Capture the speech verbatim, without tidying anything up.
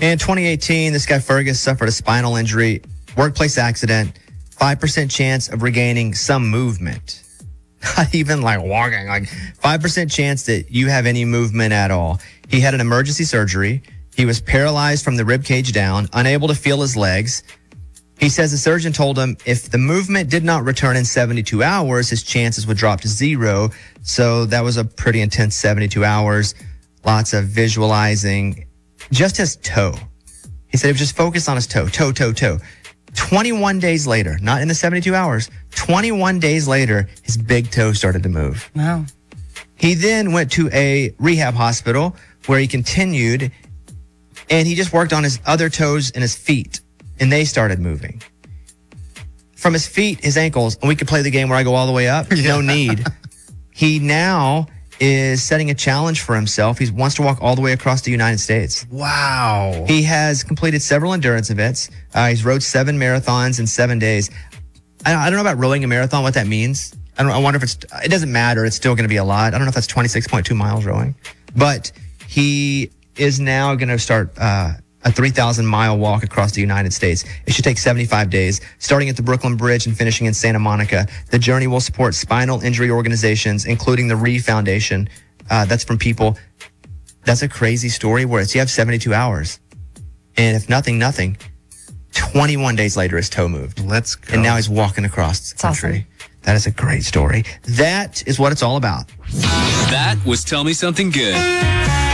In twenty eighteen, this guy Fergus suffered a spinal injury, workplace accident, five percent chance of regaining some movement. Not even like walking, like five percent chance that you have any movement at all. He had an emergency surgery. He was paralyzed from the rib cage down, unable to feel his legs. He says the surgeon told him if the movement did not return in seventy-two hours, his chances would drop to zero. So that was a pretty intense seventy-two hours. Lots of visualizing. Just his toe. He said he was just focused on his toe, toe, toe, toe. twenty-one days later, not in the seventy-two hours, twenty-one days later, his big toe started to move. Wow. He then went to a rehab hospital where he continued, and he just worked on his other toes and his feet, and they started moving. From his feet, his ankles, and we could play the game where I go all the way up. Yeah. No need. He now is setting a challenge for himself. He wants to walk all the way across the United States. Wow. He has completed several endurance events. Uh, he's rode seven marathons in seven days. I don't, I don't know about rowing a marathon, what that means. I don't. I wonder if it's, it doesn't matter. It's still going to be a lot. I don't know if that's twenty-six point two miles rowing. But he is now going to start uh, a three thousand mile walk across the United States. It should take seventy-five days, starting at the Brooklyn Bridge and finishing in Santa Monica. The journey will support spinal injury organizations, including the Ree Foundation. Uh, that's from people. That's a crazy story where it's, you have seventy-two hours. And if nothing, nothing. twenty-one days later, his toe moved. Let's go. And now he's walking across the country. Awesome. That is a great story. That is what it's all about. That was Tell Me Something Good.